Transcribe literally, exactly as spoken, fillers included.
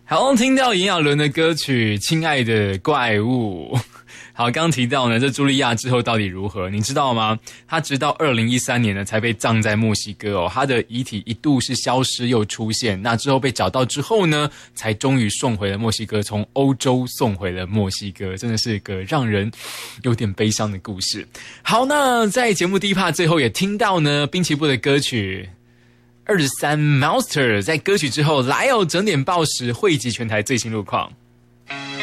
好，听到炎亚纶的歌曲《亲爱的怪物》。好，刚刚提到呢，这茱莉亚之后到底如何？你知道吗？她直到二零一三年呢才被葬在墨西哥哦。她的遗体一度是消失又出现，那之后被找到之后呢，才终于送回了墨西哥，从欧洲送回了墨西哥，真的是个让人有点悲伤的故事。好，那在节目第一 part 最后也听到呢，滨崎步的歌曲二十三 Monster， 在歌曲之后来哦，整点报时汇集全台最新路况。